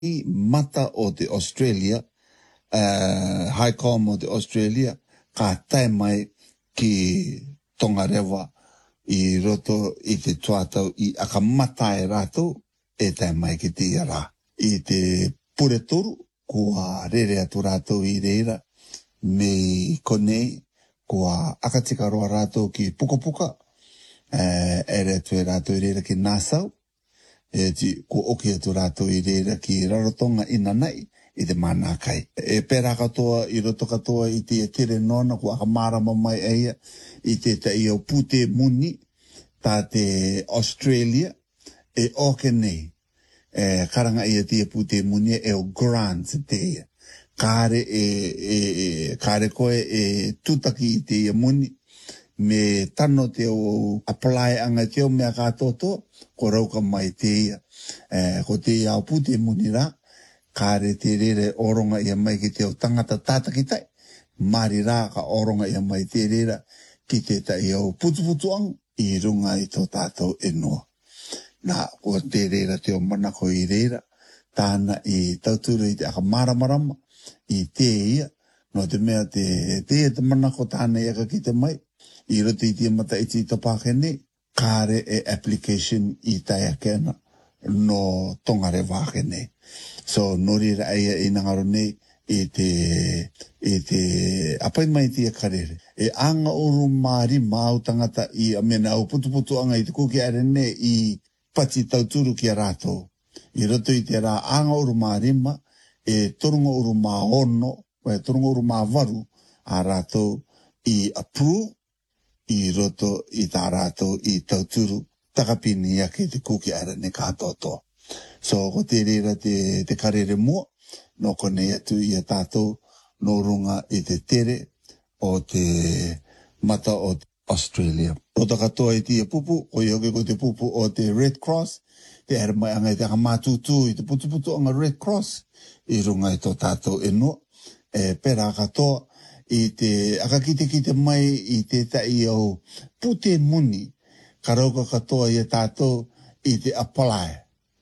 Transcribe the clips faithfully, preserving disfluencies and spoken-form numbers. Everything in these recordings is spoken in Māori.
I mata o te Australia, uh, High Com o te Australia, ka tae mai ki Tongarewa i roto i te tuatau i aka mata e rātou e tae mai ki te iara. I te pure toru, kua rere atu rātou i reira, me konei, kua akatika roa rātou ki puka puka, uh, ere atu e rātou i reira ki Nassau, e ti ko oki atu rātou i reira ki Rarotonga ina nei i te Manakai. E pera katoa i roto katoa i te tere nona ko aka marama mai eia i te ta i au pute muni tā te Australia e oke nei. E karanga i te pute muni e o grants te ia. Kare e, e, e kare koe e tutaki i te ia muni me tano te o apply anga te o mea katoto, ko rauka mai te ia. Eh, ko te ia pute munira, kare te rere oronga ia mai ki te o tangata tātaki tai, mari rā ka oronga ia mai te rere ki te tai o putu putuang i runga i tō tātou enoa. Nā, ko te rere te o manako i rere, tāna i tauturu i te aka maramarama, i te ia, no te mea te, te te manako tāna i aka ki te mai, i roto i tia mata i ti tapakene, kare e application i tai akena no Tongarewa kene. So, nori ra eia i nangaro nei i te, i te, apai mai tia karere. E anga uru maari mau tangata i amena au putu putu anga i te kuki arene i pati tauturu ki a rātou. I roto i te rā anga uru maari ma, e torunga uru ma ono, e torunga uru ma varu a rātou i approve i roto i tā rātou i tauturu takapini ake te kuki arane kātotoa. So, ko te rera te, te karere mua, no kone atu i a tātou no runga i te tere o te mata o Australia. Rota katoa i tia pupu, o i oke ko te pupu o te Red Cross, te ara mai anga i te akamātūtū i te putu putu anga Red Cross, i runga i tō tātou enua, e pera katoa, i te akakite kite mai i te tai au pute muni ka rauka katoa i a tātou i te apply.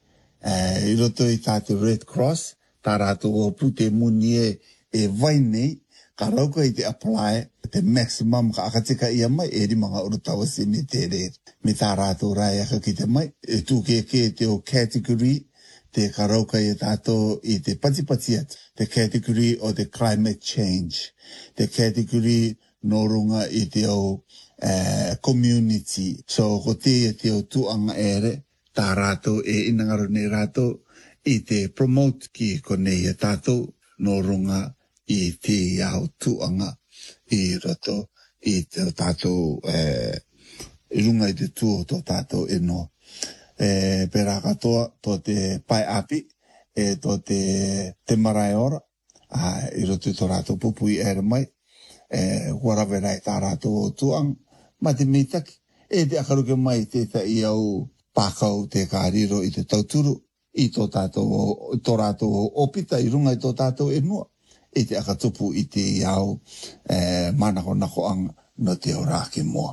Uh, I roto i tātou Red Cross, tā rātou o pute muni e, e vai nei, ka rauka i te apply, te maximum ka akatika i a mai, e rimanga urutawa sini te re. Me tā rātou rai akakite mai, e tūke ke te o category, te ka rauka i a tātou i te patipati atu, te category o te climate change, te category no runga i te o uh, community. So, ko te e te o tuanga ere, tā rātou e inangaro nei rātou i te promote ki konei a tātou no runga i te iau tuanga i rato i te tātou eh, i runga i te tuo tō tātou eno. Eh, pera katoa tō te pai api e tō te, te marae ora ah, i roto i tō rātou pupu i ere mai eh, warawerai tā rātou o tuang ma te mitaki e te akaruke mai te ta i au pākau te kāriro i te tauturu i tō tātou i tō rātou opita i runga i tō tātou enua e te akatupu i te iau eh, manako nako anga no te orake moa.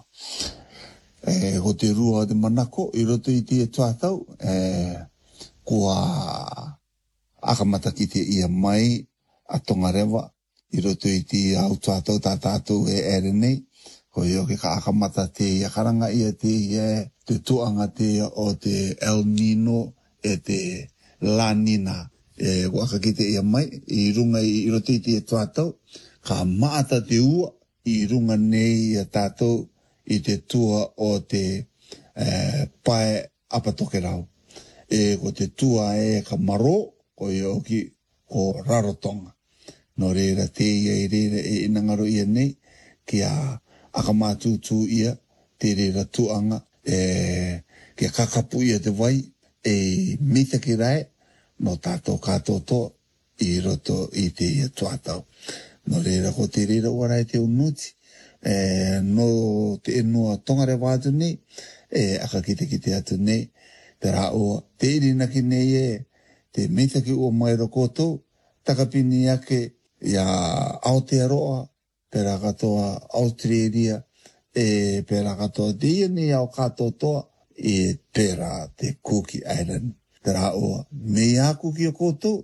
Eh, ho te rua de manako i roto i te tuatau eh, kua akamata ki te ia mai a Tongarewa i roto i te au tuatau tā tātou e ere nei ko i oke ka akamata te ia karanga ia te ia te tuanga te o te El Nino e te La Nina e waka ki te ia mai i runga i roto i te tuatau ka maata te ua i runga nei a tātou i te tua o te eh, pae apatoke rau. E ko te tua e ka maro, ko i oki ko Rarotonga. No reira te ia i reira e inangaro ia nei, ki a akamātūtū ia, te reira tuanga, e, ki a kakapu ia te vai, e mita ki rai, no tātou kātoto, i roto i te ia tuatau. No reira ko te reira warai te unuti, Eh, no te enua Tongarewa atu nei, e akakite ki te atu nei, te rā oa, te irina ki nei e, te meitaki ua mai rokotou, takapini ake ia Aotearoa, pera katoa Australia, e pera katoa te ia nei au katotoa, e pera te Cookie Island. te rā oa. Me aku ki o koutou,